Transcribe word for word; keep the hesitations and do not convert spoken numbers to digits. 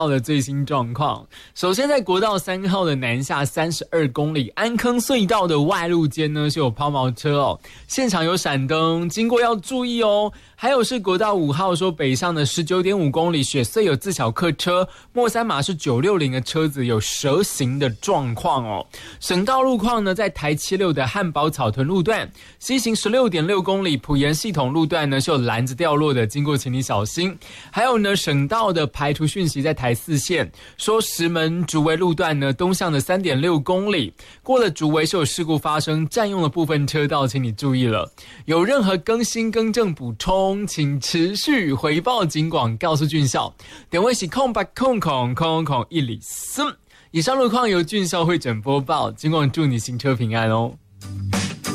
的最新状况。首先在国道三号的南下三十二公里安坑隧道的外路间呢是有抛锚车哦，现场有闪灯，经过要注意哦。还有是国道五号说北上的 十九点五公里雪隧有自小客车，末三码是九六零的车子有蛇行的状况哦。省道路况呢，在台七六的汉宝草屯路段西行 十六点六公里埔盐系统路段呢是有篮子掉落的，经过请你小心。还有呢省道的排除讯息在台四线说石门竹围路段呢东向的 三点六公里过了竹围是有事故发生，占用了部分车道，请你注意了。有任何更新更正补充，请持续回报警广告诉俊孝，点位是空八空空空空一里四。以上路况由俊孝会诊播报，警广祝你行车平安哦。